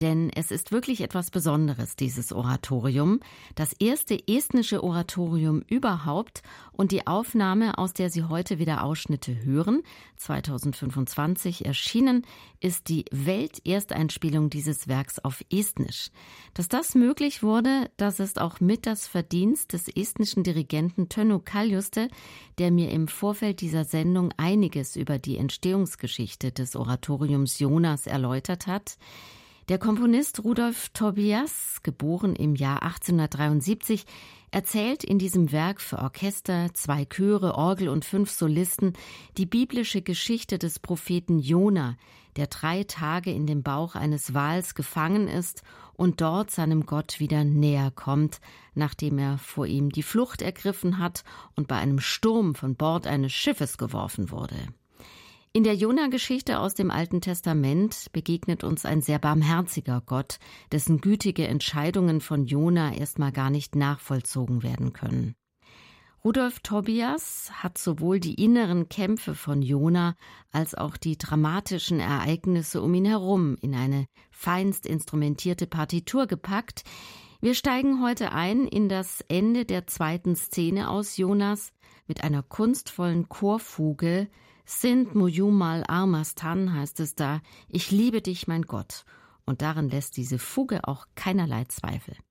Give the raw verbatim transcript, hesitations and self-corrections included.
Denn es ist wirklich etwas Besonderes, dieses Oratorium. Das erste estnische Oratorium überhaupt und die Aufnahme, aus der Sie heute wieder Ausschnitte hören, zweitausendfünfundzwanzig erschienen, ist die Weltersteinspielung dieses Werks auf Estnisch. Dass das möglich wurde, das ist auch mit das Verdienst des estnischen Dirigenten Tönnu Kaljuste, der mir im Vorfeld dieser Sendung einiges über die Entstehungsgeschichte des Oratoriums Jonas erläutert hat. Der Komponist Rudolf Tobias, geboren im Jahr achtzehnhundertdreiundsiebzig, erzählt in diesem Werk für Orchester, zwei Chöre, Orgel und fünf Solisten die biblische Geschichte des Propheten Jona, der drei Tage in dem Bauch eines Wals gefangen ist und dort seinem Gott wieder näher kommt, nachdem er vor ihm die Flucht ergriffen hat und bei einem Sturm von Bord eines Schiffes geworfen wurde. In der Jona-Geschichte aus dem Alten Testament begegnet uns ein sehr barmherziger Gott, dessen gütige Entscheidungen von Jona erstmal gar nicht nachvollzogen werden können. Rudolf Tobias hat sowohl die inneren Kämpfe von Jona als auch die dramatischen Ereignisse um ihn herum in eine feinst instrumentierte Partitur gepackt. Wir steigen heute ein in das Ende der zweiten Szene aus Jonas mit einer kunstvollen Chorfuge. Sind Mujumal Armastan heißt es da, ich liebe dich, mein Gott. Und darin lässt diese Fuge auch keinerlei Zweifel.